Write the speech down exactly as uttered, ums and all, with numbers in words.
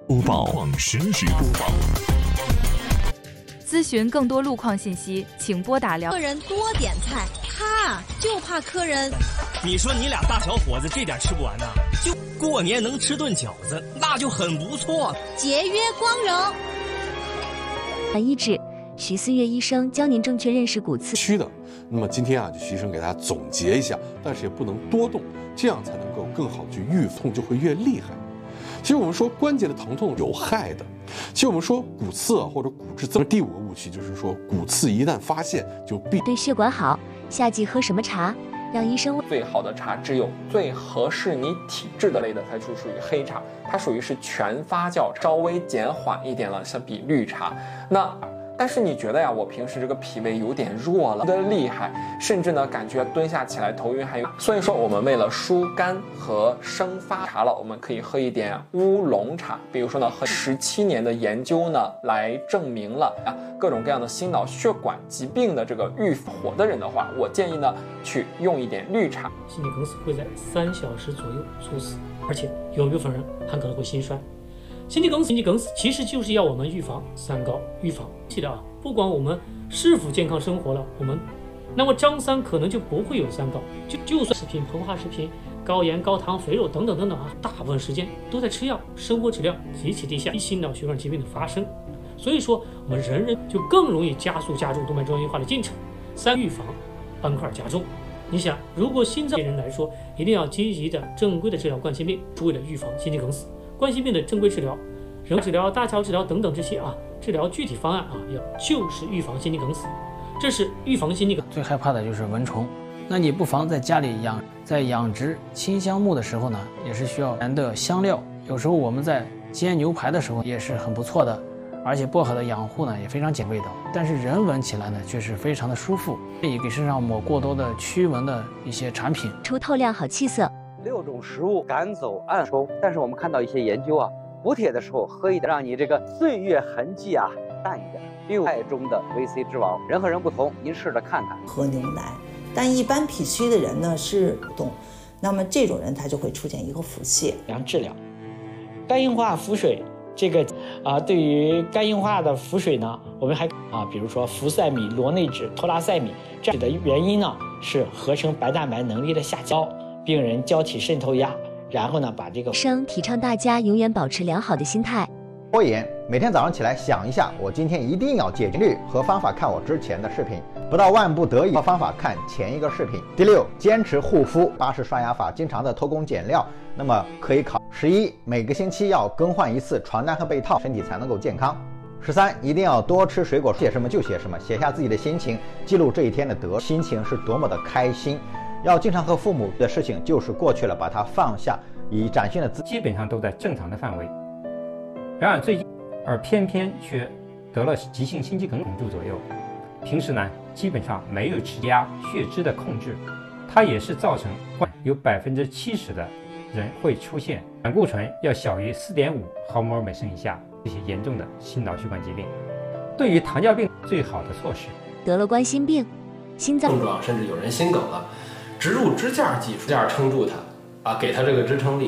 播报况实时播报。 咨询更多路况信息，请拨打辽。 客人多点菜，他就怕客人。 你说你俩大小伙子这点吃不完呐？就过年能吃顿饺子，那就很不错。 节约光荣。 医治，徐思月医生教您正确认识骨刺区的。那么今天啊，就徐医生给大家总结一下，但是也不能多动，这样才能够更好去预防，就会越厉害。其实我们说关节的疼痛有害的，其实我们说骨刺啊或者骨质增，第五个误区就是说骨刺一旦发现就必对血管好。夏季喝什么茶？让医生。 最好的茶只有最合适你体质的类的才属属于黑茶，它属于是全发酵茶，稍微减缓一点了，相比绿茶。那但是你觉得呀，我平时这个脾胃有点弱了的厉害，甚至呢感觉蹲下起来头晕还有，所以说我们为了疏肝和生发茶了，我们可以喝一点乌龙茶。比如说呢，和十七年的研究呢来证明了啊各种各样的心脑血管疾病的这个预火的人的话，我建议呢去用一点绿茶。 心肌梗死会在三小时左右猝死，而且有部分人还可能会心衰。心肌梗死，心肌梗死其实就是要我们预防三高，预防。记得啊，不管我们是否健康生活了，我们那么张三可能就不会有三高。就就算食品、膨化食品、高盐、高糖、肥肉等等等等啊，大部分时间都在吃药，生活质量极其低下，心脑血管疾病的发生。所以说，我们人人就更容易加速加重动脉粥样硬化的进程。三预防，斑块加重。你想，如果心脏病人来说，一定要积极的正规的治疗冠心病，是为了预防心肌梗死。冠心病的正规治疗、人治疗、搭桥治疗等等这些啊，治疗具体方案啊，要就是预防心肌梗死，这是预防心肌梗。 最害怕的就是蚊虫，那你不妨在家里养，在养殖清香木的时候呢，也是需要人的香料。有时候我们在煎牛排的时候也是很不错的，而且薄荷的养护呢也非常减味道，但是人闻起来呢却是非常的舒服。建议给身上抹过多的驱蚊的一些产品。 出透亮好气色。 六种食物赶走暗抽，但是我们看到一些研究啊，补铁的时候喝一点，让你这个岁月痕迹啊淡一点。六害中的 V C 之王，人和人不同，您试着看看。 喝牛奶，但一般脾虚的人呢是不动，那么这种人他就会出现一个腹泻。 治疗肝硬化腹水，这个啊、呃，对于肝硬化的腹水呢，我们还啊，比如说氟塞米、螺内酯、托拉塞米，这的原因呢是合成白蛋白能力的下降。病人胶体渗透压，然后呢，把这个生提倡大家永远保持良好的心态。 拖延，每天早上起来想一下，我今天一定要戒律和方法看我之前的视频，不到万不得已和方法看前一个视频。第六，坚持护肤，巴氏刷牙法，经常的偷工减料，那么可以考。十一，每个星期要更换一次床单和被套，身体才能够健康。十三，一定要多吃水果，写什么就写什么，写下自己的心情，记录这一天的得，心情是多么的开心。要经常和父母的事情就是过去了，把它放下，以展现的自基本上都在正常的范围。然而最近，而偏偏却得了急性心肌梗塞左右。平时呢，基本上没有吃压血脂的控制，它也是造成有百分之七十的人会出现胆固醇要小于四点五毫摩尔每升以下这些严重的心脑血管疾病。对于糖尿病最好的措施， 得了冠心病、心脏症状，甚至有人心梗了。植入支架技术，支架撑住它，啊，给它这个支撑力。